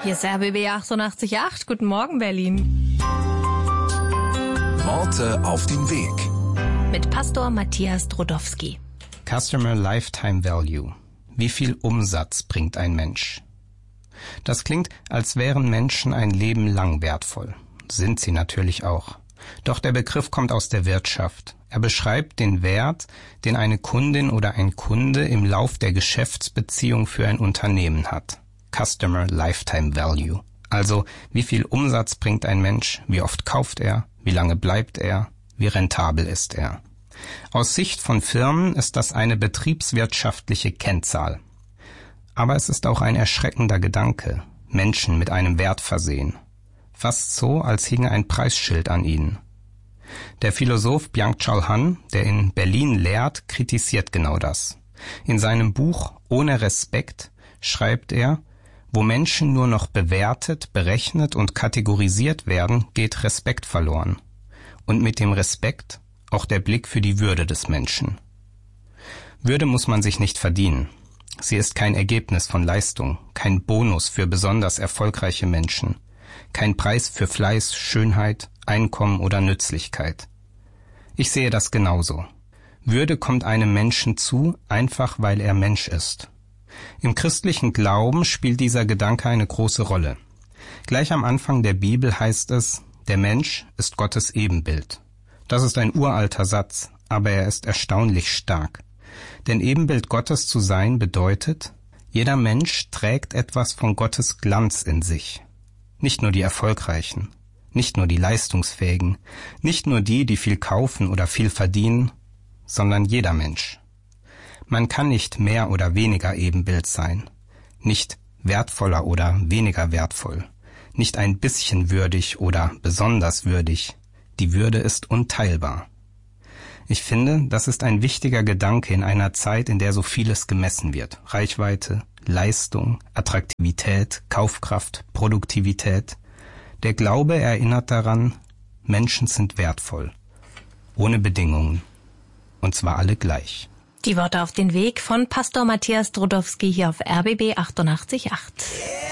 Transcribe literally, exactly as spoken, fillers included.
Hier ist R B B achtundachtzig Komma acht. Guten Morgen, Berlin. Worte auf den Weg. Mit Pastor Matthias Drodowski. Customer Lifetime Value. Wie viel Umsatz bringt ein Mensch? Das klingt, als wären Menschen ein Leben lang wertvoll. Sind sie natürlich auch. Doch der Begriff kommt aus der Wirtschaft. Er beschreibt den Wert, den eine Kundin oder ein Kunde im Lauf der Geschäftsbeziehung für ein Unternehmen hat. Customer Lifetime Value. Also, wie viel Umsatz bringt ein Mensch, wie oft kauft er, wie lange bleibt er, wie rentabel ist er. Aus Sicht von Firmen ist das eine betriebswirtschaftliche Kennzahl. Aber es ist auch ein erschreckender Gedanke, Menschen mit einem Wert versehen. Fast so, als hinge ein Preisschild an ihnen. Der Philosoph Byung-Chul Han, der in Berlin lehrt, kritisiert genau das. In seinem Buch Ohne Respekt schreibt er, wo Menschen nur noch bewertet, berechnet und kategorisiert werden, geht Respekt verloren. Und mit dem Respekt auch der Blick für die Würde des Menschen. Würde muss man sich nicht verdienen. Sie ist kein Ergebnis von Leistung, kein Bonus für besonders erfolgreiche Menschen, kein Preis für Fleiß, Schönheit, Einkommen oder Nützlichkeit. Ich sehe das genauso. Würde kommt einem Menschen zu, einfach weil er Mensch ist. Im christlichen Glauben spielt dieser Gedanke eine große Rolle. Gleich am Anfang der Bibel heißt es, der Mensch ist Gottes Ebenbild. Das ist ein uralter Satz, aber er ist erstaunlich stark. Denn Ebenbild Gottes zu sein bedeutet, jeder Mensch trägt etwas von Gottes Glanz in sich. Nicht nur die Erfolgreichen, nicht nur die Leistungsfähigen, nicht nur die, die viel kaufen oder viel verdienen, sondern jeder Mensch. Man kann nicht mehr oder weniger Ebenbild sein, nicht wertvoller oder weniger wertvoll, nicht ein bisschen würdig oder besonders würdig. Die Würde ist unteilbar. Ich finde, das ist ein wichtiger Gedanke in einer Zeit, in der so vieles gemessen wird. Reichweite, Leistung, Attraktivität, Kaufkraft, Produktivität. Der Glaube erinnert daran, Menschen sind wertvoll, ohne Bedingungen, und zwar alle gleich. Die Worte auf den Weg von Pastor Matthias Drodowski hier auf R B B achtundachtzig Komma acht.